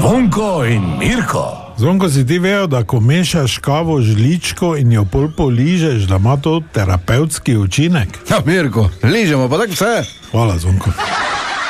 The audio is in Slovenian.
Zvonko in Mirko. Zvonko, si ti vejo, da ko mešaš kavo žličko in jo pol poližeš, da ima to terapevtski učinek? Ja, Mirko, ližemo pa tako vse. Hvala, Zvonko.